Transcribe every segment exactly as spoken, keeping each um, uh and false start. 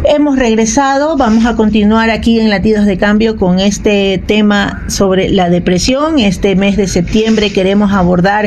Hemos regresado, vamos a continuar aquí en Latidos de Cambio con este tema sobre la depresión. Este mes de septiembre queremos abordar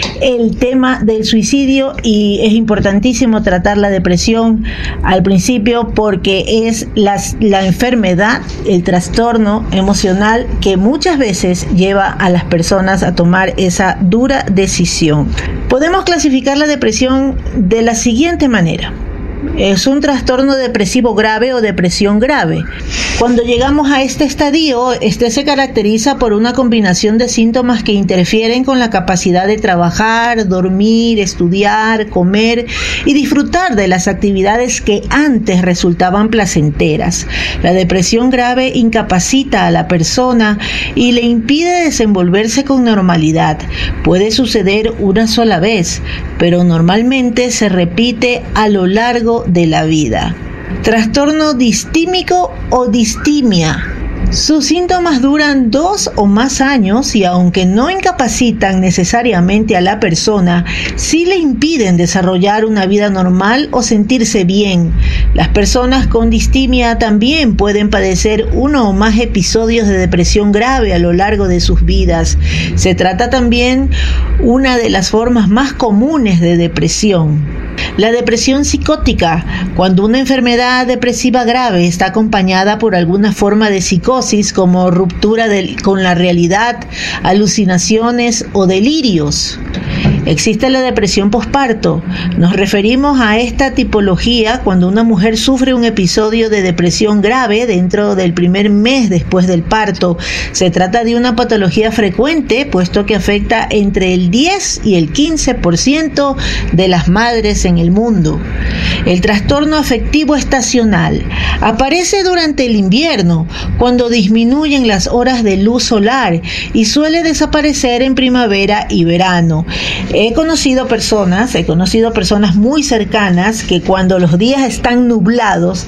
el tema del suicidio y es importantísimo tratar la depresión al principio porque es la, la enfermedad, el trastorno emocional que muchas veces lleva a las personas a tomar esa dura decisión. Podemos clasificar la depresión de la siguiente manera. Es un trastorno depresivo grave o depresión grave. Cuando llegamos a este estadio, este se caracteriza por una combinación de síntomas que interfieren con la capacidad de trabajar, dormir, estudiar, comer y disfrutar de las actividades que antes resultaban placenteras. La depresión grave incapacita a la persona y le impide desenvolverse con normalidad. Puede suceder una sola vez, pero normalmente se repite a lo largo de la vida. Trastorno distímico o distimia. Sus síntomas duran dos o más años y aunque no incapacitan necesariamente a la persona, sí le impiden desarrollar una vida normal o sentirse bien. Las personas con distimia también pueden padecer uno o más episodios de depresión grave a lo largo de sus vidas. Se trata también una de las formas más comunes de depresión. La depresión psicótica, cuando una enfermedad depresiva grave está acompañada por alguna forma de psicosis como ruptura de, con la realidad, alucinaciones o delirios. Existe la depresión posparto. Nos referimos a esta tipología cuando una mujer sufre un episodio de depresión grave dentro del primer mes después del parto. Se trata de una patología frecuente, puesto que afecta entre el diez y el quince por ciento de las madres en el mundo. El trastorno afectivo estacional aparece durante el invierno, cuando disminuyen las horas de luz solar y suele desaparecer en primavera y verano. He conocido personas, he conocido personas muy cercanas que cuando los días están nublados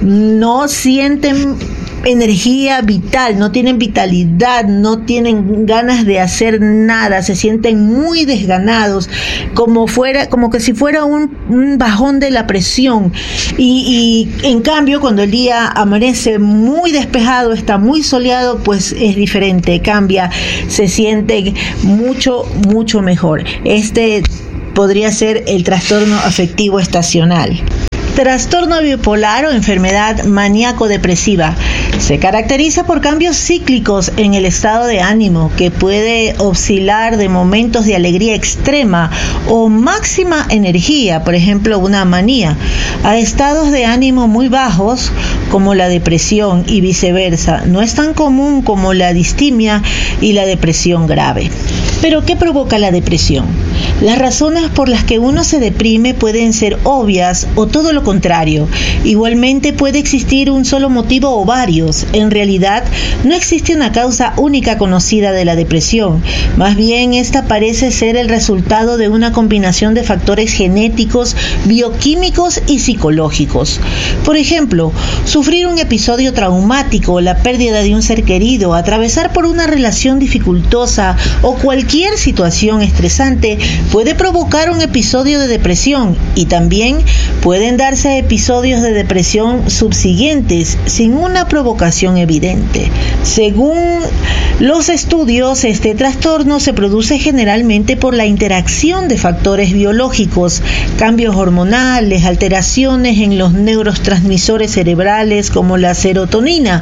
no sienten energía vital, no tienen vitalidad, no tienen ganas de hacer nada, se sienten muy desganados, como fuera, como que si fuera un, un bajón de la presión. Y, y en cambio, cuando el día amanece muy despejado, está muy soleado, pues es diferente, cambia, se siente mucho, mucho mejor. Este podría ser el trastorno afectivo estacional. Trastorno bipolar o enfermedad maníaco-depresiva. Se caracteriza por cambios cíclicos en el estado de ánimo que puede oscilar de momentos de alegría extrema o máxima energía, por ejemplo una manía, a estados de ánimo muy bajos como la depresión y viceversa. No es tan común como la distimia y la depresión grave. ¿Pero qué provoca la depresión? Las razones por las que uno se deprime pueden ser obvias o todo lo contrario. Igualmente puede existir un solo motivo o varios. En realidad, no existe una causa única conocida de la depresión. Más bien, esta parece ser el resultado de una combinación de factores genéticos, bioquímicos y psicológicos. Por ejemplo, sufrir un episodio traumático, la pérdida de un ser querido, atravesar por una relación dificultosa o cualquier situación estresante puede provocar un episodio de depresión y también pueden darse episodios de depresión subsiguientes sin una provocación evidente. Según los estudios, este trastorno se produce generalmente por la interacción de factores biológicos, cambios hormonales, alteraciones en los neurotransmisores cerebrales como la serotonina,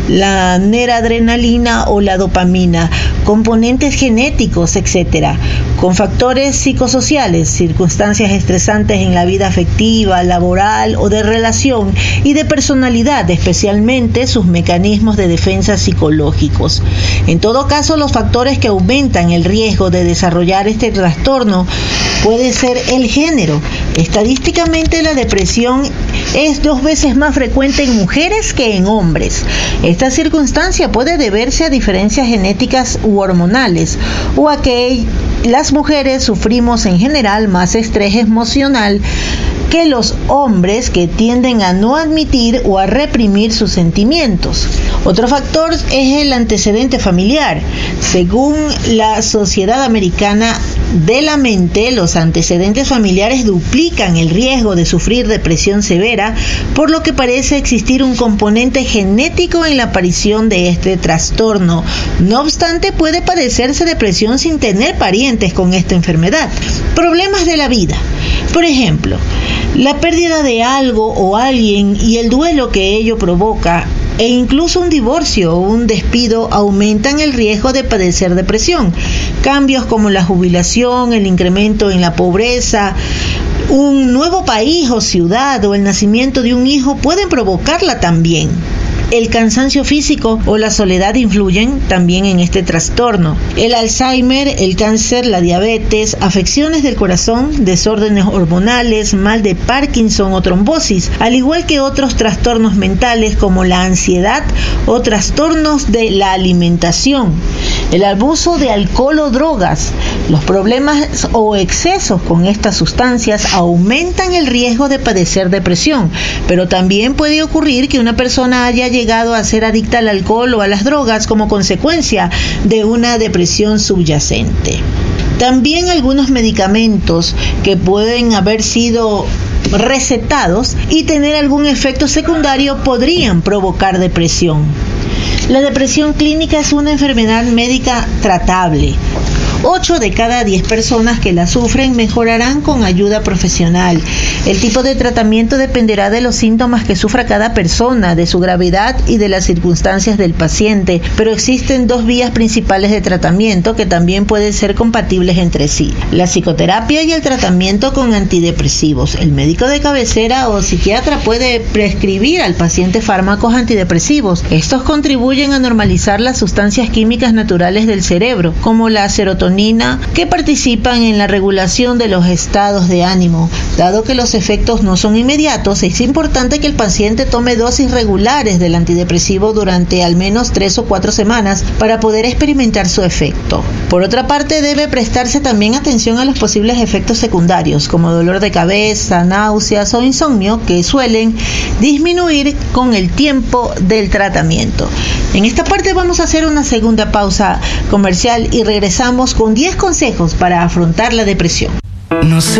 la noradrenalina o la dopamina, componentes genéticos, etcétera, con factores psicosociales, circunstancias estresantes en la vida afectiva, laboral o de relación y de personalidad, especialmente sus mecanismos de defensa psicológicos. En todo caso, los factores que aumentan el riesgo de desarrollar este trastorno puede ser el género. Estadísticamente, la depresión es dos veces más frecuente en mujeres que en hombres. Esta circunstancia puede deberse a diferencias genéticas u hormonales o a que las mujeres sufrimos en general más estrés emocional que los hombres que tienden a no admitir o a reprimir sus sentimientos. Otro factor es el antecedente familiar. Según la Sociedad Americana de la Mente, los antecedentes familiares duplican el riesgo de sufrir depresión severa, por lo que parece existir un componente genético en la aparición de este trastorno. No obstante, puede padecerse depresión sin tener parientes con esta enfermedad. Problemas de la vida. Por ejemplo, la pérdida de algo o alguien y el duelo que ello provoca, e incluso un divorcio o un despido aumentan el riesgo de padecer depresión. Cambios como la jubilación, el incremento en la pobreza, un nuevo país o ciudad o el nacimiento de un hijo pueden provocarla también. El cansancio físico o la soledad influyen también en este trastorno. El Alzheimer, el cáncer, la diabetes, afecciones del corazón, desórdenes hormonales, mal de Parkinson o trombosis, al igual que otros trastornos mentales como la ansiedad o trastornos de la alimentación. El abuso de alcohol o drogas. Los problemas o excesos con estas sustancias aumentan el riesgo de padecer depresión, pero también puede ocurrir que una persona haya llegado a ser adicta al alcohol o a las drogas como consecuencia de una depresión subyacente. También algunos medicamentos que pueden haber sido recetados y tener algún efecto secundario podrían provocar depresión. La depresión clínica es una enfermedad médica tratable. ocho de cada diez personas que la sufren mejorarán con ayuda profesional. El tipo de tratamiento dependerá de los síntomas que sufra cada persona, de su gravedad y de las circunstancias del paciente, pero existen dos vías principales de tratamiento que también pueden ser compatibles entre sí: la psicoterapia y el tratamiento con antidepresivos. El médico de cabecera o psiquiatra puede prescribir al paciente fármacos antidepresivos. Estos contribuyen a normalizar las sustancias químicas naturales del cerebro, como la serotonina, que participan en la regulación de los estados de ánimo. Dado que los efectos no son inmediatos, es importante que el paciente tome dosis regulares del antidepresivo durante al menos tres o cuatro semanas para poder experimentar su efecto. Por otra parte, debe prestarse también atención a los posibles efectos secundarios, como dolor de cabeza, náuseas o insomnio, que suelen disminuir con el tiempo del tratamiento. En esta parte vamos a hacer una segunda pausa comercial y regresamos con diez consejos para afrontar la depresión. No sé